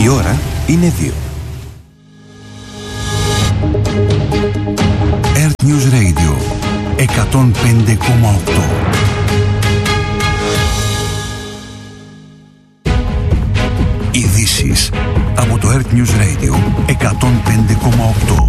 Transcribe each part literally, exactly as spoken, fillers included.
Η ώρα είναι δύο. Earth News Radio εκατόν πέντε κόμμα οκτώ. Ειδήσεις από το Earth News Radio εκατόν πέντε κόμμα οκτώ.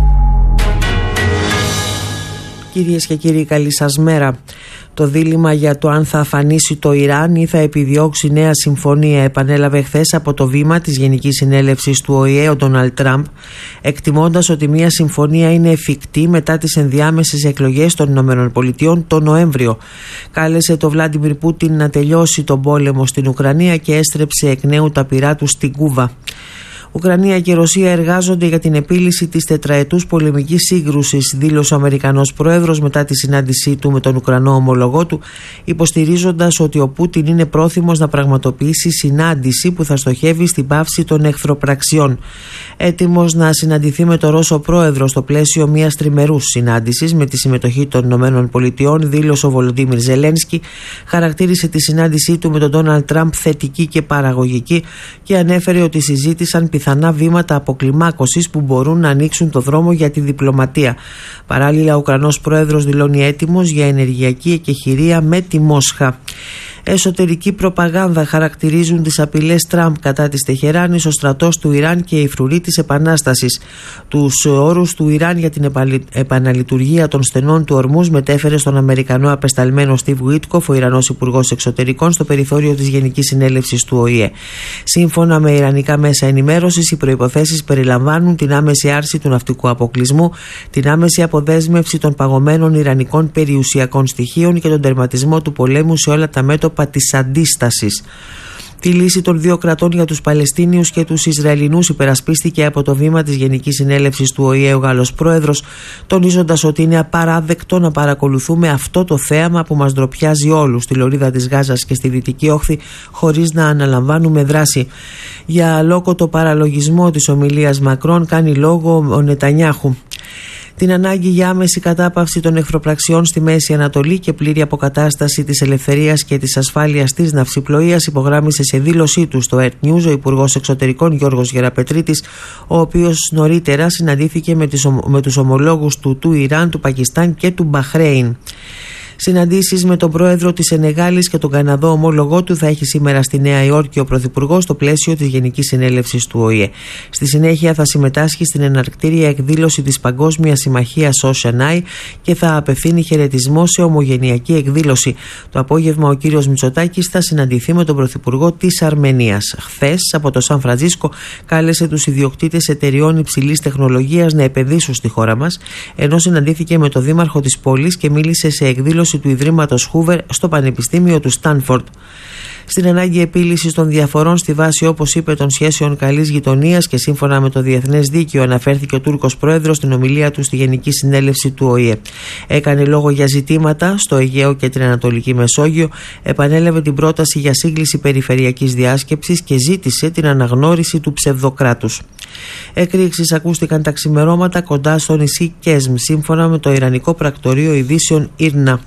Κυρίες και κύριοι, καλή σας μέρα. Το δίλημμα για το αν θα αφανίσει το Ιράν ή θα επιδιώξει νέα συμφωνία επανέλαβε χθες από το βήμα της Γενικής Συνέλευσης του Ο Η Ε ο Ντόναλντ Τραμπ, εκτιμώντας ότι μια συμφωνία είναι εφικτή μετά τις ενδιάμεσες εκλογές των Ηνωμένων Πολιτειών το Νοέμβριο. Κάλεσε το Βλάντιμιρ Πούτιν να τελειώσει τον πόλεμο στην Ουκρανία και έστρεψε εκ νέου τα πυρά του στην Κούβα. Ουκρανία και Ρωσία εργάζονται για την επίλυση της τετραετούς πολεμικής σύγκρουσης, δήλωσε ο Αμερικανός Πρόεδρος μετά τη συνάντησή του με τον Ουκρανό ομολογό του, υποστηρίζοντας ότι ο Πούτιν είναι πρόθυμος να πραγματοποιήσει συνάντηση που θα στοχεύει στην πάυση των εχθροπραξιών. Έτοιμος να συναντηθεί με τον Ρώσο Πρόεδρο στο πλαίσιο μιας τριμερούς συνάντησης με τη συμμετοχή των Ηνωμένων Πολιτειών, δήλωσε ο Βολοντίμιρ Ζελένσκι, χαρακτήρισε τη συνάντησή του με τον Ντόναλντ Τραμπ θετική και παραγωγική και ανέφερε ότι συζήτησαν πιθανά βήματα αποκλιμάκωσης που μπορούν να ανοίξουν το δρόμο για τη διπλωματία. Παράλληλα, ο Ουκρανός Πρόεδρος δηλώνει έτοιμος για ενεργειακή εκεχηρία με τη Μόσχα. Εσωτερική προπαγάνδα χαρακτηρίζουν τις απειλές Τραμπ κατά της Τεχεράνης, ο στρατός του Ιράν και η φρουρή της Επανάστασης. Τους όρους του Ιράν για την επαναλειτουργία των στενών του Ορμούζ μετέφερε στον Αμερικανό απεσταλμένο Στίβ Ουίτκοφ, ο Ιρανός Υπουργός Εξωτερικών, στο περιθώριο της Γενικής Συνέλευσης του Ο Η Ε. Σύμφωνα με ιρανικά μέσα ενημέρωσης, οι προϋποθέσεις περιλαμβάνουν την άμεση άρση του ναυτικού αποκλεισμού, την άμεση αποδέσμευση των παγωμένων ιρανικών περιουσιακών στοιχείων και τον τερματισμό του πολέμου σε όλα τα μέτωπα της αντίστασης. Τη λύση των δύο κρατών για τους Παλαιστίνιους και τους Ισραηλινούς υπερασπίστηκε από το βήμα της Γενικής Συνέλευσης του Ο Η Ε ο Γάλλος Πρόεδρος, τονίζοντας ότι είναι απαράδεκτο να παρακολουθούμε αυτό το θέαμα που μας ντροπιάζει όλους στη λωρίδα της Γάζας και στη Δυτική Όχθη χωρίς να αναλαμβάνουμε δράση. Για αλόκοτο παραλογισμό της ομιλίας Μακρόν κάνει λόγο ο Νετανιάχου. Την ανάγκη για άμεση κατάπαυση των εχθροπραξιών στη Μέση Ανατολή και πλήρη αποκατάσταση της ελευθερίας και της ασφάλειας της ναυσιπλοείας υπογράμμισε σε δήλωσή του στο Earth News ο Υπουργός Εξωτερικών Γιώργος Γεραπετρίτης, ο οποίος νωρίτερα συναντήθηκε με, τις, με τους ομολόγους του, του Ιράν, του Πακιστάν και του Μπαχρέιν. Συναντήσεις με τον πρόεδρο της Σενεγάλης και τον Καναδό ομόλογό του θα έχει σήμερα στη Νέα Υόρκη ο Πρωθυπουργός στο πλαίσιο της Γενικής Συνέλευσης του Ο Η Ε. Στη συνέχεια θα συμμετάσχει στην εναρκτήρια εκδήλωση της Παγκόσμιας Συμμαχίας Ocean Eye και θα απευθύνει χαιρετισμό σε ομογενειακή εκδήλωση. Το απόγευμα ο κύριος Μητσοτάκης θα συναντηθεί με τον Πρωθυπουργό της Αρμενίας. Χθες από το Σαν Φραντζίσκο κάλεσε τους ιδιοκτήτες εταιριών υψηλής τεχνολογίας να επενδύσουν στη χώρα μας, ενώ συναντήθηκε με τον δήμαρχο της πόλης και μίλησε σε εκδήλωση του Ιδρύματος Χούβερ στο Πανεπιστήμιο του Στάνφορντ. Στην ανάγκη επίλυσης των διαφορών στη βάση, όπως είπε, των σχέσεων καλής γειτονίας και σύμφωνα με το διεθνές δίκαιο, αναφέρθηκε ο Τούρκος Πρόεδρος στην ομιλία του στη Γενική Συνέλευση του Ο Η Ε. Έκανε λόγο για ζητήματα στο Αιγαίο και την Ανατολική Μεσόγειο, επανέλαβε την πρόταση για σύγκληση περιφερειακής διάσκεψης και ζήτησε την αναγνώριση του ψευδοκράτους. Εκρήξεις ακούστηκαν τα ξημερώματα κοντά στο νησί Κέσμ, σύμφωνα με το Ιρανικό Πρακτορείο Ειδήσεων Ήρνα.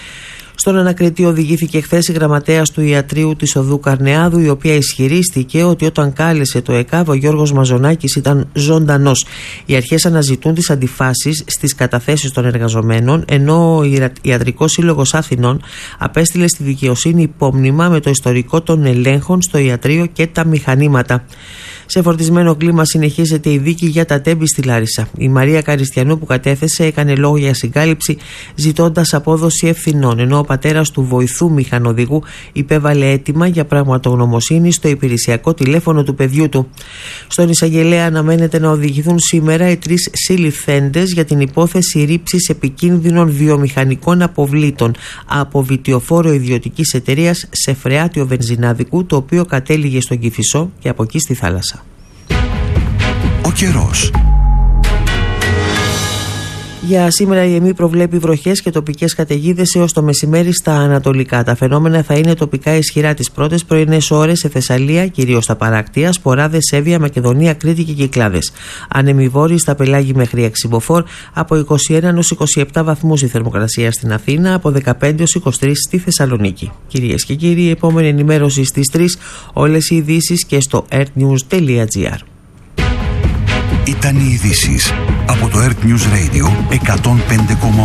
Στον ανακριτή οδηγήθηκε χθες η γραμματέας του ιατρείου της Οδού Καρνεάδου, η οποία ισχυρίστηκε ότι όταν κάλεσε το ΕΚΑΒ ο Γιώργος Μαζονάκης ήταν ζωντανός. Οι αρχές αναζητούν τις αντιφάσεις στις καταθέσεις των εργαζομένων, ενώ ο Ιατρικός Σύλλογος Αθηνών απέστειλε στη δικαιοσύνη υπόμνημα με το ιστορικό των ελέγχων στο ιατρείο και τα μηχανήματα. Σε φορτισμένο κλίμα συνεχίζεται η δίκη για τα τέμπη στη Λάρισα. Η Μαρία Καριστιανού που κατέθεσε έκανε λόγο για συγκάλυψη ζητώντας απόδοση ευθυνών, ενώ ο πατέρας του βοηθού μηχανοδηγού υπέβαλε αίτημα για πραγματογνωμοσύνη στο υπηρεσιακό τηλέφωνο του παιδιού του. Στον εισαγγελέα αναμένεται να οδηγηθούν σήμερα οι τρεις συλληφθέντες για την υπόθεση ρήψης επικίνδυνων βιομηχανικών αποβλήτων από βιτιοφόρο ιδιωτικής εταιρείας σε φρεάτιο βενζινάδικου, το οποίο κατέληγε στον Κηφισό και από εκεί στη θάλασσα. Ο καιρός. Για σήμερα η ΕΜΗ προβλέπει βροχές και τοπικές καταιγίδες έως το μεσημέρι στα ανατολικά. Τα φαινόμενα θα είναι τοπικά ισχυρά τις πρώτες πρωινές ώρες σε Θεσσαλία, κυρίως στα παράκτια, Σποράδες, Σέβια, Μακεδονία, Κρήτη και Κυκλάδες. Άνεμοι βόρειοι στα πελάγη μέχρι Αξιμποφόρ, από είκοσι ένα έως είκοσι επτά βαθμούς η θερμοκρασία στην Αθήνα, από δεκαπέντε έως είκοσι τρία στη Θεσσαλονίκη. Κυρίες και κύριοι, η επόμενη ενημέρωση στις τρεις, όλες οι ειδήσεις και στο ertnews τελεία gr. Ήταν οι ειδήσεις από το Earth News Radio εκατόν πέντε κόμμα οκτώ.